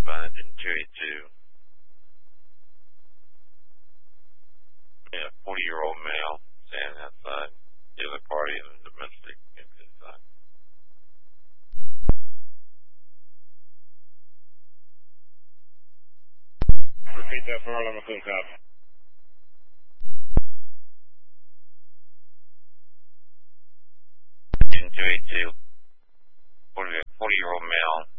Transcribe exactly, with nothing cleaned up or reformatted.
responded in two eighty-two. Yeah, forty-year-old male standing outside the other party in the domestic inside. Repeat that for Harlem Coon Cop. In two eighty-two, forty-year-old male